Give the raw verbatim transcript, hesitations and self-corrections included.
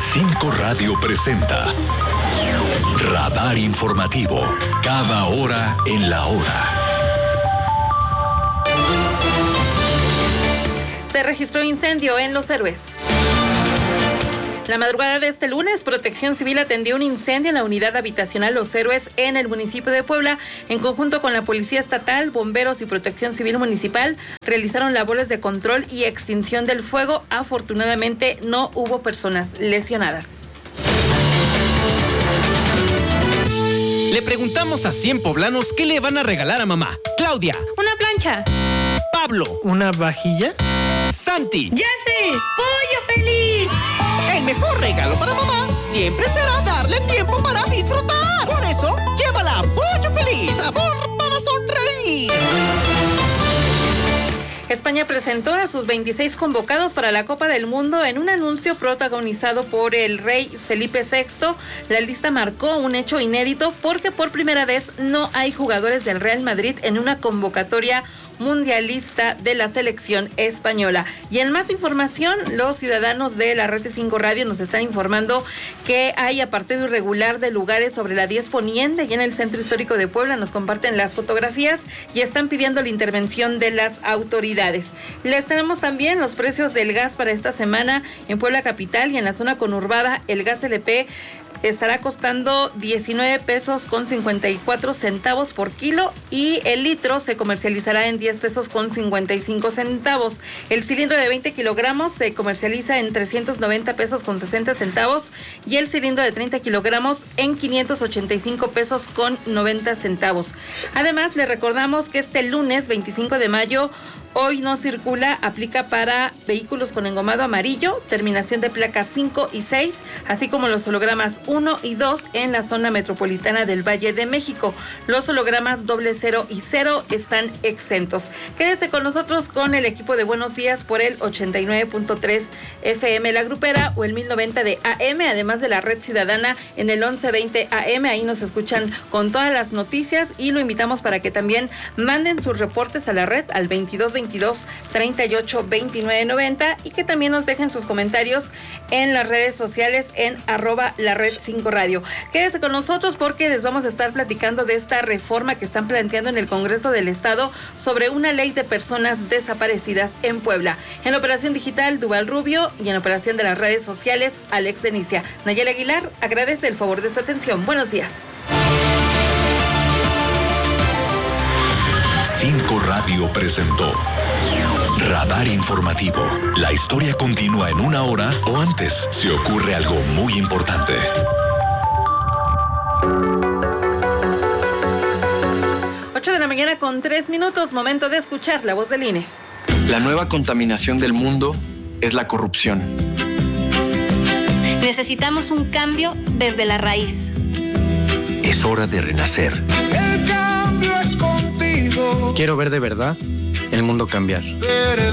Cinco Radio presenta Radar Informativo, cada hora en la hora. Se registró incendio en Los Héroes. La madrugada de este lunes, Protección Civil atendió un incendio en la unidad habitacional Los Héroes en el municipio de Puebla. En conjunto con la Policía Estatal, Bomberos y Protección Civil Municipal, realizaron labores de control y extinción del fuego. Afortunadamente, no hubo personas lesionadas. Le preguntamos a cien poblanos qué le van a regalar a mamá. Claudia. Una plancha. Pablo. ¿Una vajilla? Santi. ¡Ya sé! ¡Pollo feliz! El mejor regalo para mamá siempre será darle tiempo para disfrutar. Por eso, llévala a Pollo Feliz. Sabor para sonreír. España presentó a sus veintiséis convocados para la Copa del Mundo en un anuncio protagonizado por el rey Felipe sexto. La lista marcó un hecho inédito porque por primera vez no hay jugadores del Real Madrid en una convocatoria mundialista de la selección española. Y en más información, los ciudadanos de la Red cinco Radio nos están informando que hay apartado irregular de lugares sobre la diez Poniente y en el centro histórico de Puebla. Nos comparten las fotografías y están pidiendo la intervención de las autoridades. Les tenemos también los precios del gas para esta semana en Puebla capital y en la zona conurbada. El gas L P estará costando diecinueve pesos con cincuenta y cuatro centavos por kilo y el litro se comercializará en diez pesos con cincuenta y cinco centavos. El cilindro de veinte kilogramos se comercializa en trescientos noventa pesos con sesenta centavos y el cilindro de treinta kilogramos en quinientos ochenta y cinco pesos con noventa centavos. Además, le recordamos que este lunes veinticinco de mayo hoy no circula, aplica para vehículos con engomado amarillo, terminación de placas cinco y seis, así como los hologramas uno y dos en la zona metropolitana del Valle de México. Los hologramas doble cero y cero están exentos. Quédese con nosotros con el equipo de Buenos Días por el ochenta y nueve punto tres F M La Grupera o el mil noventa de A M, además de la Red Ciudadana en el once veinte A M. Ahí nos escuchan con todas las noticias y lo invitamos para que también manden sus reportes a la red al veintidós veintidós treinta y ocho veintinueve noventa y que también nos dejen sus comentarios en las redes sociales en arroba la red cinco radio. Quédese con nosotros porque les vamos a estar platicando de esta reforma que están planteando en el Congreso del Estado sobre una ley de personas desaparecidas en Puebla. En la operación digital, Duval Rubio, y en la operación de las redes sociales, Alex Denicia. Nayeli Aguilar agradece el favor de su atención. Buenos días. Cinco Radio presentó Radar Informativo. La historia continúa en una hora o antes si ocurre algo muy importante. ocho de la mañana con tres minutos, momento de escuchar la voz del I N E. La nueva contaminación del mundo es la corrupción. Necesitamos un cambio desde la raíz. Es hora de renacer. Quiero ver de verdad el mundo cambiar.